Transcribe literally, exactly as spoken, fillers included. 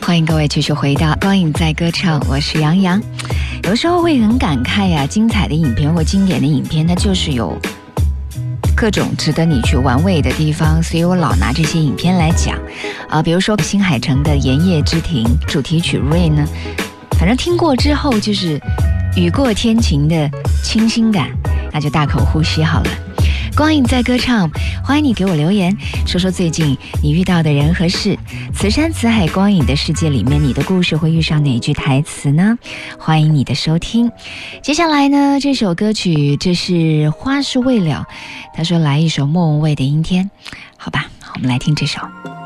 欢迎各位继续回到光影在歌唱，我是杨洋。有时候会很感慨呀、啊，精彩的影片或经典的影片，它就是有各种值得你去玩味的地方，所以我老拿这些影片来讲啊、呃，比如说新海诚的《炎夜之庭》主题曲《Rain》呢，反正听过之后就是雨过天晴的清新感，那就大口呼吸好了。光影在歌唱，欢迎你给我留言，说说最近你遇到的人和事。此山此海光影的世界里面，你的故事会遇上哪句台词呢？欢迎你的收听。接下来呢，这首歌曲这是花是未了，他说来一首莫文蔚的阴天，好吧，我们来听这首。